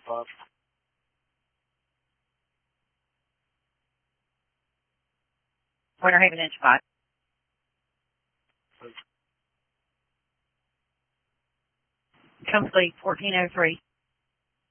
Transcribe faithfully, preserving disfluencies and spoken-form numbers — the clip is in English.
five. Winter Haven Inch five. Complete fourteen oh three.